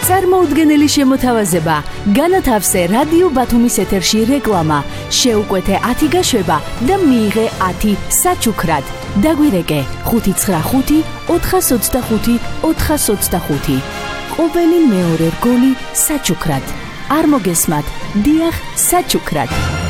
წარმოუდგენელი შემოთავაზება. განათავსე რადიო ბათუმის ეთერში რეკლამა. შეუკვეთე 10 გაშვება და მიიღე 10 საჩუქრად. დაგვირეკე 595 425 425. ყოველი მეორე რგოლი საჩუქრად. არ მოგესმათ, დიახ, საჩუქრად.